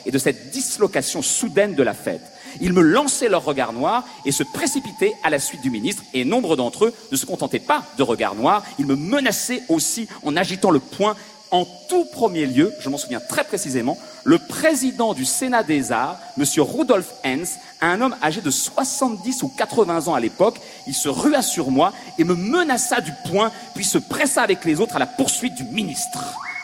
et de cette dislocation soudaine de la fête. Ils me lançaient leurs regards noirs et se précipitaient à la suite du ministre, et nombre d'entre eux ne se contentaient pas de regards noirs, ils me menaçaient aussi en agitant le poing. En tout premier lieu, je m'en souviens très précisément, le président du Sénat des Arts, M. Rudolf Henz, un homme âgé de 70 ou 80 ans à l'époque, il se rua sur moi et me menaça du poing, puis se pressa avec les autres à la poursuite du ministre.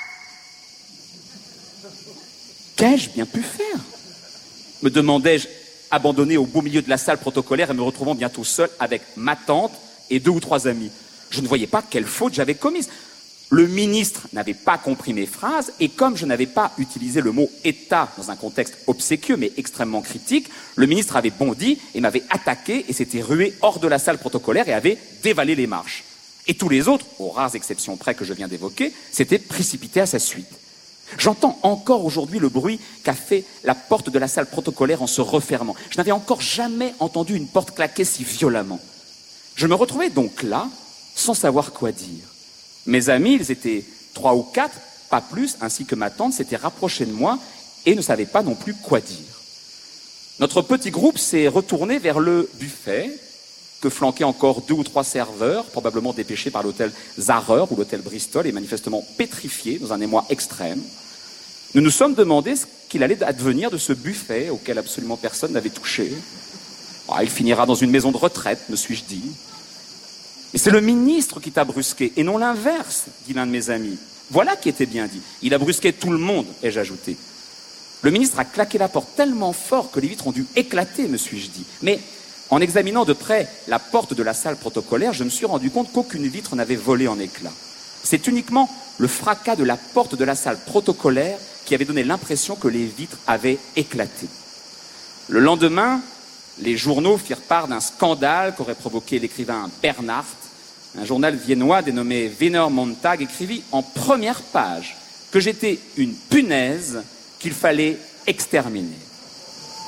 Qu'ai-je bien pu faire ? Me demandai-je, abandonné au beau milieu de la salle protocolaire et me retrouvant bientôt seul avec ma tante et 2 ou 3 amis. Je ne voyais pas quelle faute j'avais commise. Le ministre n'avait pas compris mes phrases et comme je n'avais pas utilisé le mot « État » dans un contexte obséquieux mais extrêmement critique, le ministre avait bondi et m'avait attaqué et s'était rué hors de la salle protocolaire et avait dévalé les marches. Et tous les autres, aux rares exceptions près que je viens d'évoquer, s'étaient précipités à sa suite. J'entends encore aujourd'hui le bruit qu'a fait la porte de la salle protocolaire en se refermant. Je n'avais encore jamais entendu une porte claquer si violemment. Je me retrouvais donc là, sans savoir quoi dire. Mes amis, ils étaient 3 ou 4, pas plus, ainsi que ma tante, s'étaient rapprochés de moi et ne savaient pas non plus quoi dire. Notre petit groupe s'est retourné vers le buffet, que flanquaient encore 2 ou 3 serveurs, probablement dépêchés par l'hôtel Zarer ou l'hôtel Bristol et manifestement pétrifiés dans un émoi extrême. Nous nous sommes demandé ce qu'il allait advenir de ce buffet auquel absolument personne n'avait touché. Il finira dans une maison de retraite, me suis-je dit. Mais c'est le ministre qui t'a brusqué, et non l'inverse, dit l'un de mes amis. Voilà qui était bien dit. Il a brusqué tout le monde, ai-je ajouté. Le ministre a claqué la porte tellement fort que les vitres ont dû éclater, me suis-je dit. Mais en examinant de près la porte de la salle protocolaire, je me suis rendu compte qu'aucune vitre n'avait volé en éclats. C'est uniquement le fracas de la porte de la salle protocolaire qui avait donné l'impression que les vitres avaient éclaté. Le lendemain, les journaux firent part d'un scandale qu'aurait provoqué l'écrivain Bernhardt. Un journal viennois dénommé Wiener Montag écrivit en première page que j'étais une punaise qu'il fallait exterminer.